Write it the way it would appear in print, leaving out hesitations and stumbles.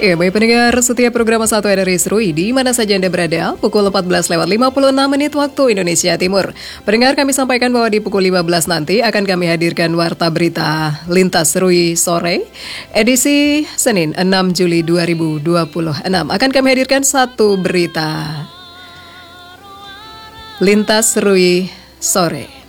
Ya, baik pendengar, setiap program Satu dari Serui di mana saja Anda berada, pukul 14:56 waktu Indonesia Timur. Pendengar, kami sampaikan bahwa di pukul 15 nanti akan kami hadirkan Warta Berita Lintas Serui Sore, edisi Senin 6 Juli 2026. Akan kami hadirkan satu berita Lintas Serui Sore.